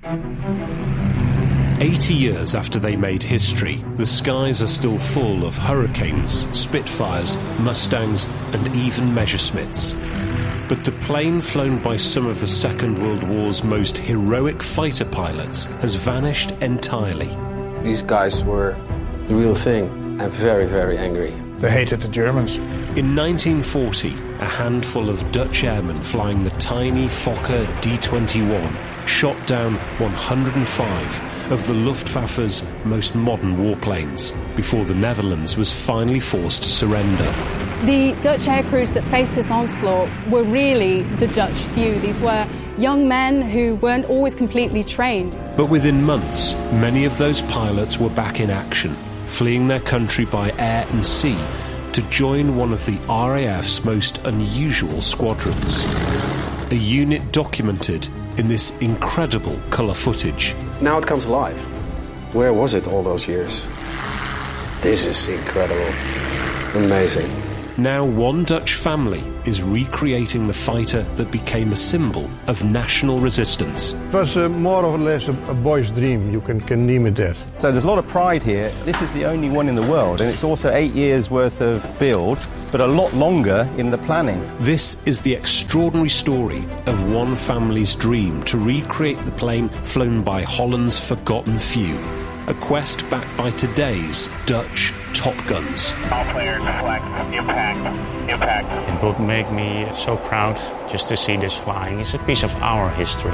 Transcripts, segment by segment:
80 years after they made history, the skies are still full of Hurricanes, Spitfires, Mustangs, and even Messerschmitts. But the plane flown by some of the Second World War's most heroic fighter pilots has vanished entirely. These guys were the real thing and very, very angry. They hated the Germans. In 1940, a handful of Dutch airmen flying the tiny Fokker D-21 shot down 105 of the Luftwaffe's most modern warplanes before the Netherlands was finally forced to surrender. The Dutch aircrews that faced this onslaught were really the Dutch few. These were young men who weren't always completely trained. But within months, many of those pilots were back in action, fleeing their country by air and sea to join one of the RAF's most unusual squadrons. A unit documented in this incredible colour footage. Now it comes alive. Where was it all those years? This is incredible. Amazing. Now one Dutch family is recreating the fighter that became a symbol of national resistance. It was more or less a boy's dream, you can name it that. So there's a lot of pride here. This is the only one in the world, and it's also 8 years worth of build, but a lot longer in the planning. This is the extraordinary story of one family's dream to recreate the plane flown by Holland's forgotten few. A quest backed by today's Dutch Top Guns. All players select impact. It would make me so proud just to see this flying. It's a piece of our history.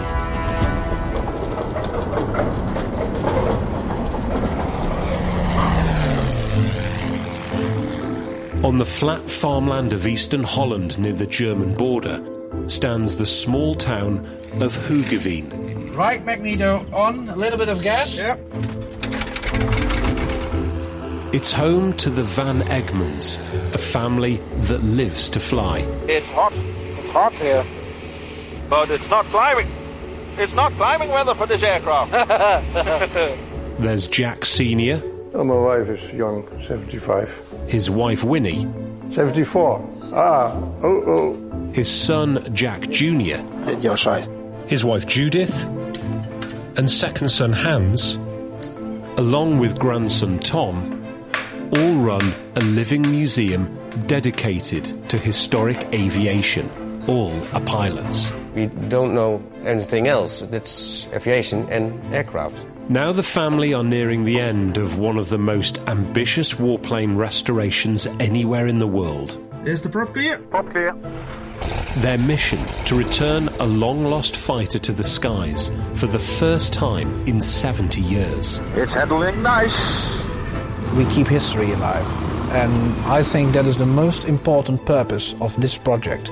On the flat farmland of eastern Holland near the German border stands the small town of Hoogeveen. Right magneto on, a little bit of gas. Yep. It's home to the Van Egmonds, a family that lives to fly. It's hot. It's hot here. But it's not climbing. It's not climbing weather for this aircraft. There's Jack Sr. Oh, my wife is young, 75. His wife Winnie. 74. His son Jack Jr. At your side. His wife Judith. And second son Hans, along with grandson Tom, all run a living museum dedicated to historic aviation. All are pilots. We don't know anything else. It's aviation and aircraft. Now the family are nearing the end of one of the most ambitious warplane restorations anywhere in the world. Is the prop clear? Prop clear. Their mission to return a long-lost fighter to the skies for the first time in 70 years. It's handling nice. We keep history alive, and I think that is the most important purpose of this project.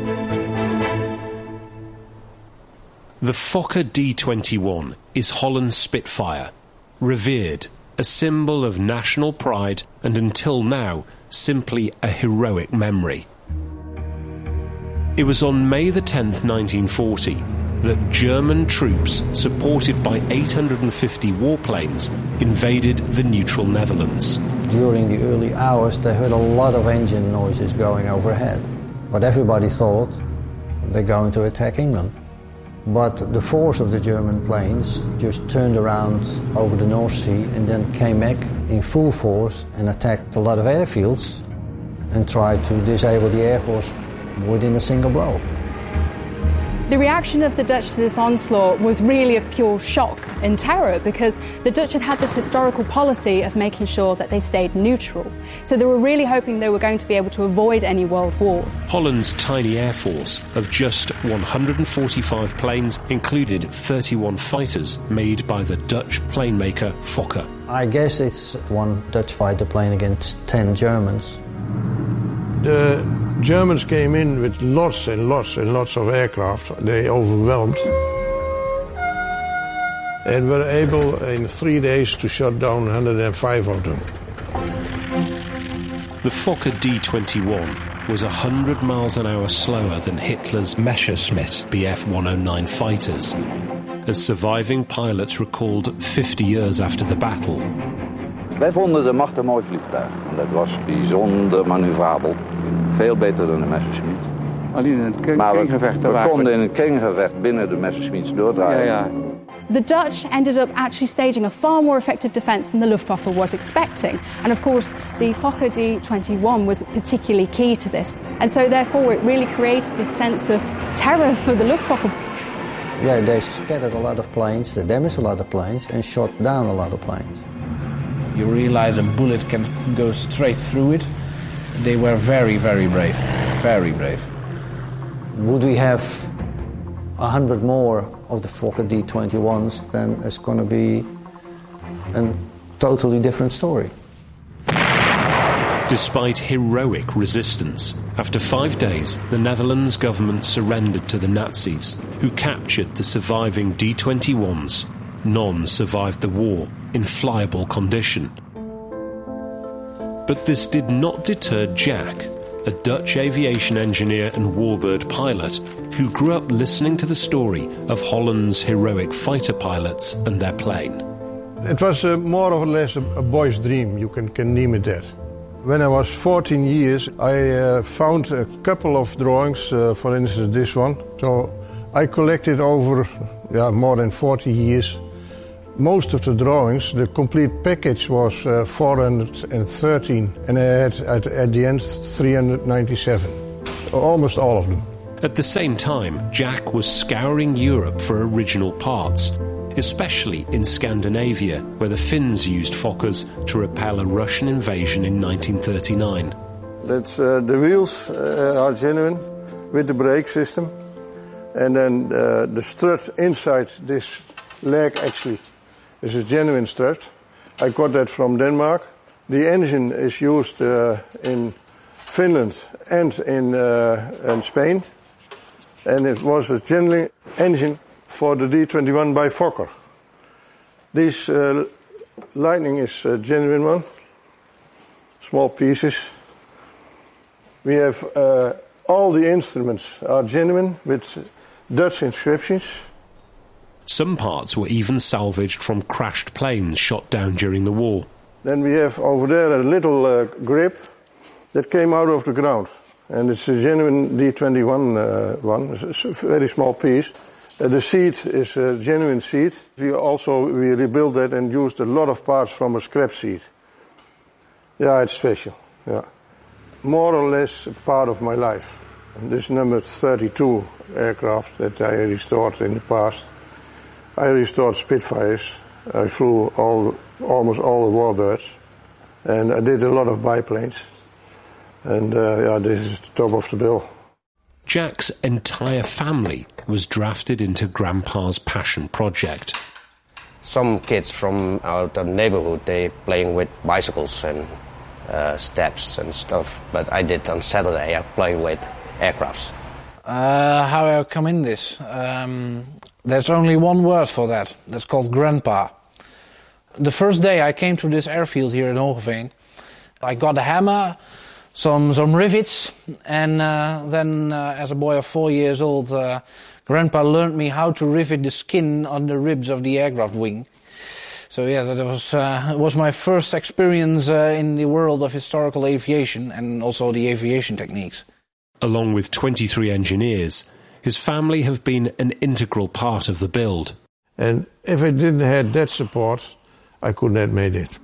The Fokker D-21 is Holland's Spitfire, revered, a symbol of national pride and until now simply a heroic memory. It was on May the 10th, 1940, that German troops, supported by 850 warplanes, invaded the neutral Netherlands. During the early hours, they heard a lot of engine noises going overhead. But everybody thought they're going to attack England. But the force of the German planes just turned around over the North Sea and then came back in full force and attacked a lot of airfields and tried to disable the Air Force within a single blow. The reaction of the Dutch to this onslaught was really of pure shock and terror because the Dutch had had this historical policy of making sure that they stayed neutral. So they were really hoping they were going to be able to avoid any world wars. Holland's tiny air force of just 145 planes included 31 fighters made by the Dutch plane maker Fokker. I guess it's one Dutch fighter plane against 10 Germans. The Germans came in with lots and lots and lots of aircraft. They overwhelmed. And were able in 3 days to shut down 105 of them. The Fokker D-21 was 100 miles an hour slower than Hitler's Messerschmitt Bf-109 fighters, as surviving pilots recalled 50 years after the battle. Wij vonden de Macht een mooi vliegtuig. Dat was bijzonder manoeuvrabel. Veel beter dan de Messerschmitt. Alleen in het kringgevecht. Maar we konden in het kringgevecht binnen de Messerschmitts doordraaien. Ja. the Dutch ended up actually staging a far more effective defence than the Luftwaffe was expecting. And of course, the Fokker D-21 was particularly key to this. And so therefore it really created this sense of terror for the Luftwaffe. Yeah, they scattered a lot of planes, they damaged a lot of planes and shot down a lot of planes. You realize a bullet can go straight through it. They were very, very brave. Very brave. Would we have 100 more of the Fokker D-21s, then it's going to be a totally different story. Despite heroic resistance, after 5 days, the Netherlands government surrendered to the Nazis, who captured the surviving D-21s. None survived the war in flyable condition. But this did not deter Jack, a Dutch aviation engineer and warbird pilot who grew up listening to the story of Holland's heroic fighter pilots and their plane. It was more or less a boy's dream, you can name it that. When I was 14 years, I found a couple of drawings, for instance this one. So I collected over more than 40 years. Most of the drawings, the complete package was 413, and I had at the end 397, almost all of them. At the same time, Jack was scouring Europe for original parts, especially in Scandinavia, where the Finns used Fokkers to repel a Russian invasion in 1939. That's, the wheels are genuine with the brake system, and then the strut inside this leg actually is a genuine strut. I got that from Denmark. The engine is used in Finland and in Spain, and it was a genuine engine for the D-21 by Fokker. This lightning is a genuine one, small pieces. We have all the instruments are genuine with Dutch inscriptions. Some parts were even salvaged from crashed planes shot down during the war. Then we have over there a little grip that came out of the ground. And it's a genuine D-21 one, it's a very small piece. The seat is a genuine seat. We rebuilt that and used a lot of parts from a scrap seat. Yeah, it's special, yeah. More or less a part of my life. And this number 32 aircraft that I restored in the past. I restored Spitfires. I flew almost all the warbirds. And I did a lot of biplanes. And this is the top of the bill. Jack's entire family was drafted into Grandpa's passion project. Some kids from our neighborhood, they playing with bicycles and steps and stuff. But I did on Saturday, I played with aircrafts. How I come in this? There's only one word for that. That's called Grandpa. The first day I came to this airfield here in Hogeveen, I got a hammer, some rivets, and then as a boy of 4 years old, Grandpa learned me how to rivet the skin on the ribs of the aircraft wing. So yeah, that was my first experience in the world of historical aviation and also the aviation techniques. Along with 23 engineers, his family have been an integral part of the build. And if I didn't have that support, I couldn't have made it.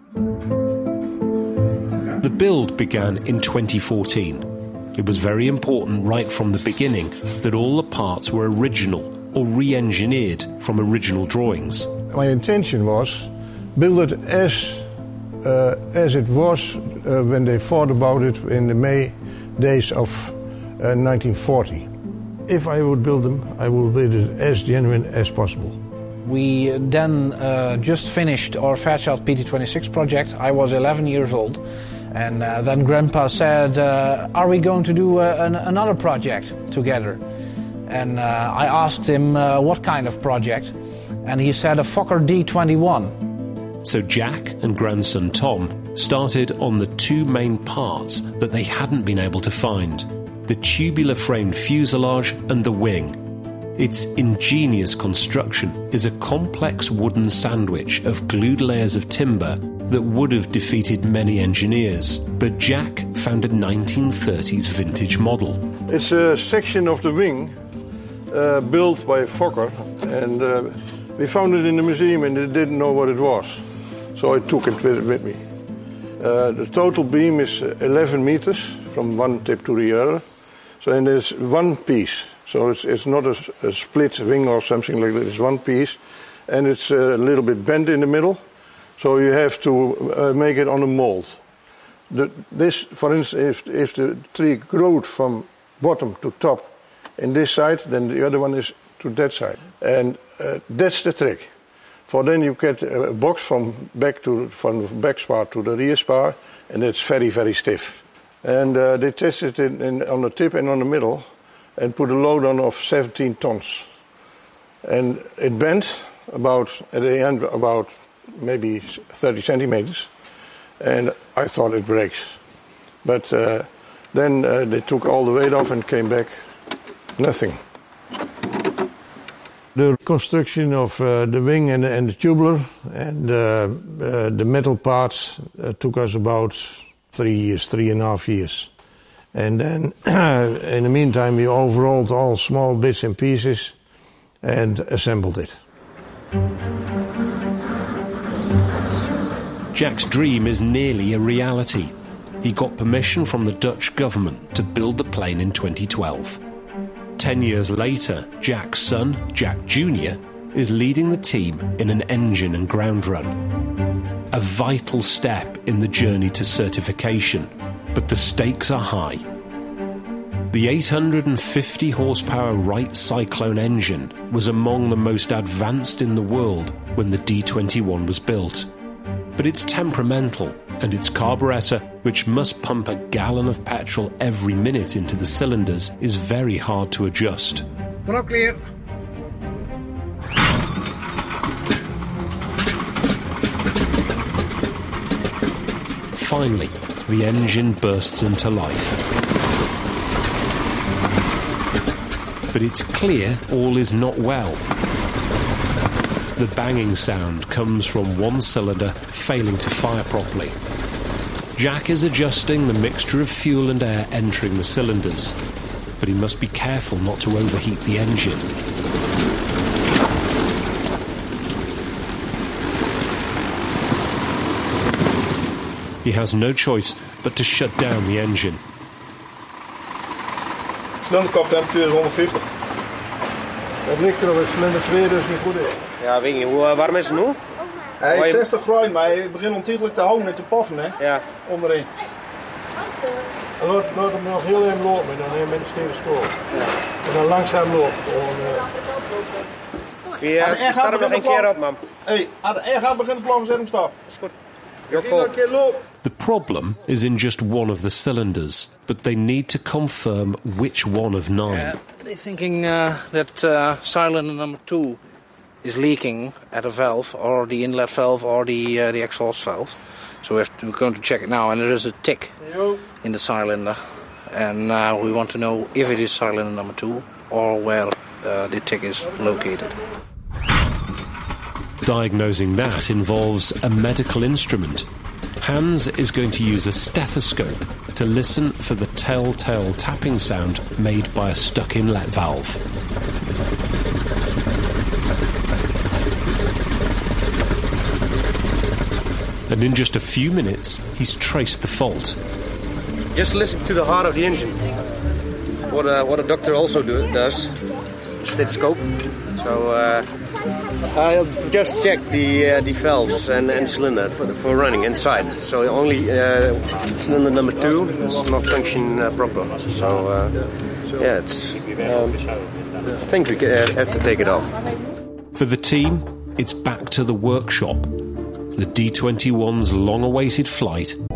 The build began in 2014. It was very important right from the beginning that all the parts were original or re-engineered from original drawings. My intention was build it as it was when they thought about it in the May days of 1940. If I would build them, I would build it as genuine as possible. We then just finished our Fairchild PT-26 project. I was 11 years old. And then Grandpa said, are we going to do another project together? And I asked him what kind of project. And he said a Fokker D-21. So Jack and grandson Tom started on the two main parts that they hadn't been able to find: the tubular-framed fuselage and the wing. Its ingenious construction is a complex wooden sandwich of glued layers of timber that would have defeated many engineers, but Jack found a 1930s vintage model. It's a section of the wing built by Fokker, and We found it in the museum and they didn't know what it was. So I took it with me. The total beam is 11 meters from one tip to the other. So, and there's one piece. So it's not a split wing or something like that. It's one piece. And it's a little bit bent in the middle. So you have to make it on a mold. This, for instance, if the tree grows from bottom to top in this side, then the other one is to that side. And that's the trick. For then you get a box from the back spar to the rear spar, and it's very, very stiff. And they tested it on the tip and on the middle, and put a load on of 17 tons. And it bent about, at the end, about maybe 30 centimeters. And I thought it breaks. But then they took all the weight off and came back, nothing. The construction of the wing and the tubular and the metal parts took us about 3.5 years. And then in the meantime we overhauled all small bits and pieces and assembled it. Jack's dream is nearly a reality. He got permission from the Dutch government to build the plane in 2012. 10 years later, Jack's son, Jack Jr., is leading the team in an engine and ground run. A vital step in the journey to certification, but the stakes are high. The 850 horsepower Wright Cyclone engine was among the most advanced in the world when the D-21 was built. But it's temperamental, and its carburettor, which must pump a gallon of petrol every minute into the cylinders, is very hard to adjust. All clear. Finally, the engine bursts into life. But it's clear all is not well. The banging sound comes from one cylinder failing to fire properly. Jack is adjusting the mixture of fuel and air entering the cylinders, but he must be careful not to overheat the engine. He has no choice but to shut down the engine. Cilinderkoptemperatuur is 150. Het ligt er op cilinder 2 dus niet goed is. Ja, weet je, hoe warm is het nu? Hij is 60 graden, maar hij begint ontiegelijk te houden en te paffen, hè? Ja. Onderin. En laat hem nog heel even lopen, dan heb je met de stevige spoor. Ja. En dan langzaam lopen. Ja, start hem nog een keer op, man. Hé, als de air gaat beginnen ploffen, zet hem stop. Is goed. The problem is in just one of the cylinders, but they need to confirm which one of 9. They're thinking that cylinder number 2 is leaking at a valve, or the inlet valve, or the exhaust valve. So we're going to check it now, and there is a tick in the cylinder, and we want to know if it is cylinder number 2 or where the tick is located. Diagnosing that involves a medical instrument. Hans is going to use a stethoscope to listen for the telltale tapping sound made by a stuck inlet valve. And in just a few minutes, he's traced the fault. Just listen to the heart of the engine. What a doctor also does, stethoscope. So I'll just check the valves and cylinder for running inside. So only cylinder number 2 is not functioning proper. So yeah, it's. I think we have to take it off. For the team, it's back to the workshop. The D-21's long-awaited flight